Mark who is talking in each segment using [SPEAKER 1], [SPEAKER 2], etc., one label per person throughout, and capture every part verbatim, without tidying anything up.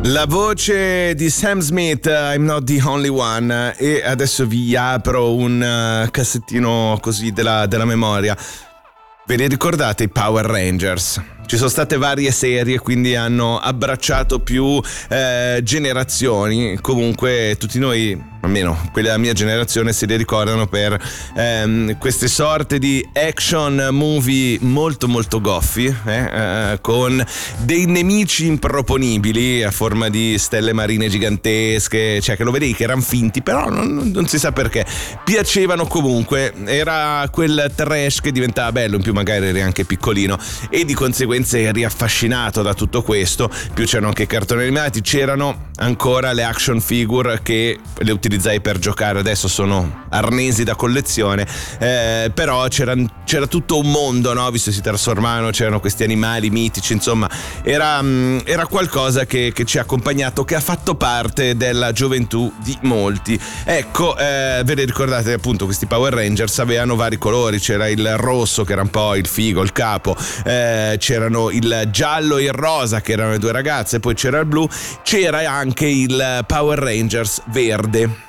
[SPEAKER 1] La voce di Sam Smith, I'm Not the Only One, e adesso vi apro un cassettino così della, della memoria. Ve ne ricordate i Power Rangers? Ci sono state varie serie, quindi hanno abbracciato più eh, generazioni. Comunque tutti noi, almeno quelli della mia generazione, se li ricordano per ehm, queste sorte di action movie molto molto goffi, eh, eh, con dei nemici improponibili a forma di stelle marine gigantesche, cioè che lo vedevi che erano finti, però non, non si sa perché. Piacevano comunque, era quel trash che diventava bello, in più magari eri anche piccolino e di conseguenza eri affascinato da tutto questo. Più c'erano anche i cartoni animati, c'erano ancora le action figure che le utilizzai per giocare, adesso sono arnesi da collezione, eh, però c'era, c'era tutto un mondo, no? Visto che si trasformavano, c'erano questi animali mitici, insomma era, era qualcosa che, che ci ha accompagnato, che ha fatto parte della gioventù di molti. Ecco, eh, ve ne ricordate appunto questi Power Rangers? Avevano vari colori, c'era il rosso che era un po' il figo, il capo, eh, c'erano il giallo e il rosa che erano le due ragazze, poi c'era il blu, c'era anche il Power Rangers verde.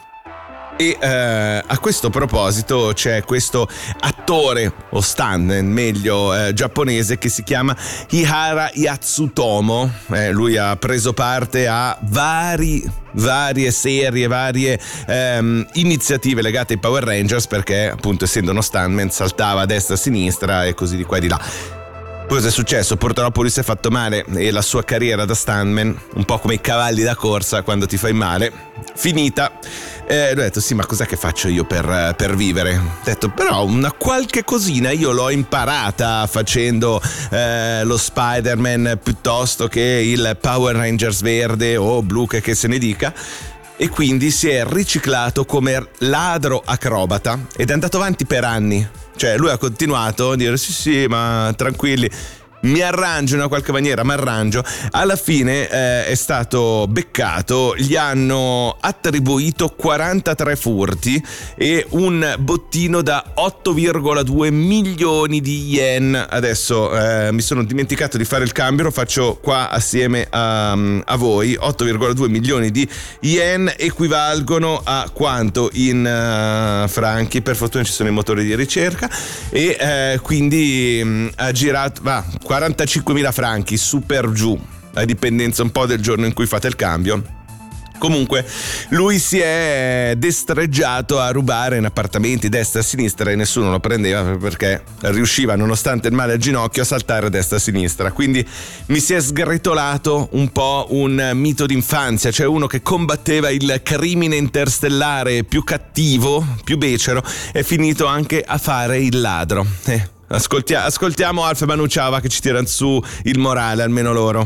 [SPEAKER 1] E eh, a questo proposito c'è questo attore o stuntman, meglio eh, giapponese, che si chiama Ihara Yatsutomo. Eh, lui ha preso parte a vari varie serie, varie ehm, iniziative legate ai Power Rangers, perché appunto essendo uno stuntman saltava a destra e a sinistra e così di qua e di là. Cosa è successo? Purtroppo lui si è fatto male e la sua carriera da stuntman, un po' come i cavalli da corsa, quando ti fai male, finita. Eh, lui ha detto: sì, ma cos'è che faccio io per, per vivere? Ho detto: però una qualche cosina io l'ho imparata facendo eh, lo Spider-Man piuttosto che il Power Rangers verde o blu, che, che se ne dica. E quindi si è riciclato come ladro acrobata ed è andato avanti per anni. Cioè lui ha continuato a dire: sì sì, ma tranquilli, mi arrangio in una qualche maniera, mi arrangio. Alla fine eh, è stato beccato, gli hanno attribuito quarantatré furti e un bottino da otto virgola due milioni di yen. Adesso eh, mi sono dimenticato di fare il cambio, lo faccio qua assieme a, a voi. otto virgola due milioni di yen equivalgono a quanto in uh, franchi? Per fortuna ci sono i motori di ricerca. E eh, quindi mh, ha girato, va, quarantacinquemila franchi, su per giù, a dipendenza un po' del giorno in cui fate il cambio. Comunque lui si è destreggiato a rubare in appartamenti destra e sinistra e nessuno lo prendeva, perché riusciva, nonostante il male al ginocchio, a saltare a destra e sinistra. Quindi mi si è sgretolato un po' un mito d'infanzia, cioè uno che combatteva il crimine interstellare più cattivo, più becero, è finito anche a fare il ladro. Eh, ascoltia- ascoltiamo Alfa e Manu Chava che ci tirano su il morale, almeno loro.